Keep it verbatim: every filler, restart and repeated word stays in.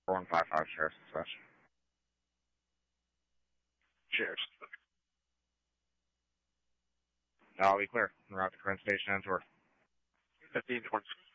four one five five, Sheriff's Dispatch. Sheriff's. I'll be clear. We're out to current station and tour. fifteen towards